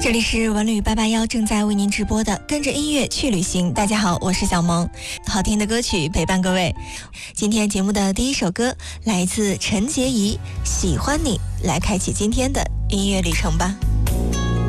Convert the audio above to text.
这里是文旅881正在为您直播的跟着音乐去旅行。大家好，我是小萌，好听的歌曲陪伴各位。今天节目的第一首歌来自陈洁仪，喜欢你，来开启今天的音乐旅程吧。